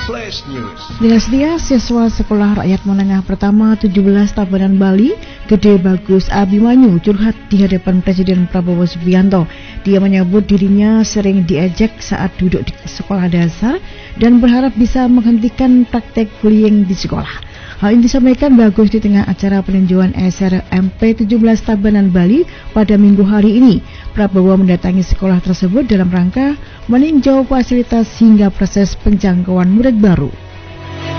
Flash News. Dinas Dia, siswa Sekolah Rakyat Menengah Pertama 17 Tabanan Bali, Gede Bagus Abimanyu curhat di hadapan Presiden Prabowo Subianto. Dia menyebut dirinya sering diejek saat duduk di sekolah dasar dan berharap bisa menghentikan praktek bullying di sekolah. Hal ini disampaikan Bagus di tengah acara peninjauan SRMP 17 Tabanan Bali pada Minggu hari ini. Prabowo mendatangi sekolah tersebut dalam rangka meninjau fasilitas hingga proses penjangkauan murid baru.